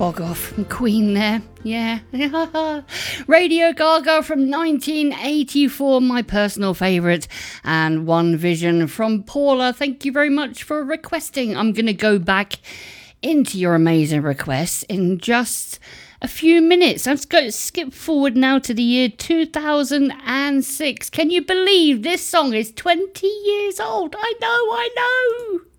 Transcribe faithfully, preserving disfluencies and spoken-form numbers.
Bog Off, Queen there, yeah. Radio Gaga from nineteen eighty-four, my personal favourite, and One Vision from Paula. Thank you very much for requesting. I'm going to go back into your amazing requests in just a few minutes. Let's go skip forward now to the year two thousand six. Can you believe this song is twenty years old? I know, I know.